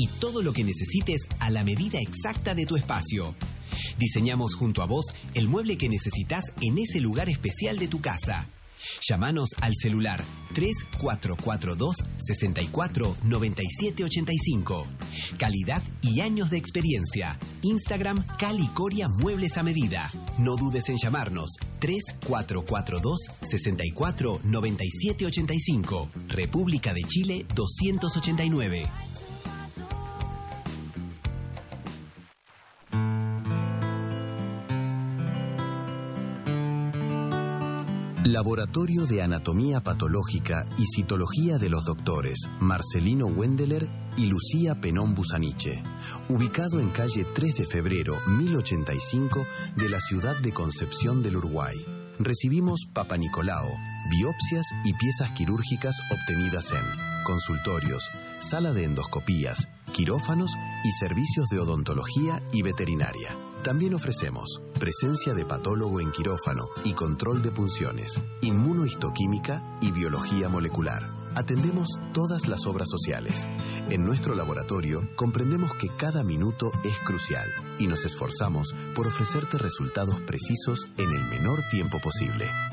y todo lo que necesites a la medida exacta de tu espacio. Diseñamos junto a vos el mueble que necesitas en ese lugar especial de tu casa. Llámanos al celular 3442 64 97 85. Calidad y años de experiencia. Instagram Cali Coria Muebles a Medida. No dudes en llamarnos 3442 64 97 85. República de Chile 289. Laboratorio de Anatomía Patológica y Citología de los doctores Marcelino Wendeler y Lucía Penón Busaniche, ubicado en calle 3 de febrero 1085 de la ciudad de Concepción del Uruguay. Recibimos Papa Nicolau, biopsias y piezas quirúrgicas obtenidas en consultorios, sala de endoscopías, quirófanos y servicios de odontología y veterinaria. También ofrecemos presencia de patólogo en quirófano y control de punciones, inmunohistoquímica y biología molecular. Atendemos todas las obras sociales. En nuestro laboratorio comprendemos que cada minuto es crucial y nos esforzamos por ofrecerte resultados precisos en el menor tiempo posible.